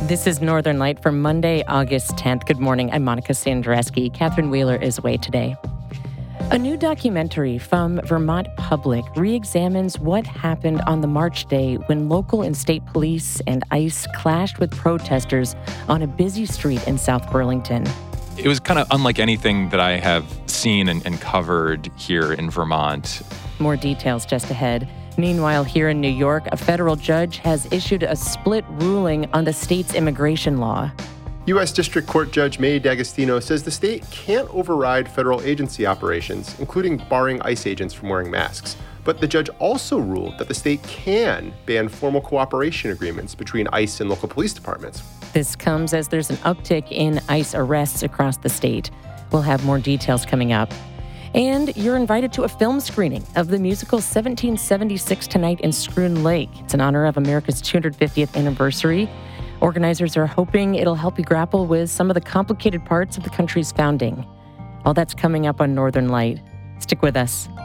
This is Northern Light for Monday, August 10th. Good morning. I'm Monica Sandreski. Catherine Wheeler is away today. A new documentary from Vermont Public re-examines what happened on the March day when local and state police and ICE clashed with protesters on a busy street in South Burlington. It was kind of unlike anything that I have seen and covered here in Vermont. More details just ahead. Meanwhile, here in New York, a federal judge has issued a split ruling on the state's immigration law. U.S. District Court Judge May D'Agostino says the state can't override federal agency operations, including barring ICE agents from wearing masks. But the judge also ruled that the state can ban formal cooperation agreements between ICE and local police departments. This comes as there's an uptick in ICE arrests across the state. We'll have more details coming up. And you're invited to a film screening of the musical 1776 tonight in Schroon Lake. It's in honor of America's 250th anniversary. Organizers are hoping it'll help you grapple with some of the complicated parts of the country's founding. All that's coming up on Northern Light. Stick with us.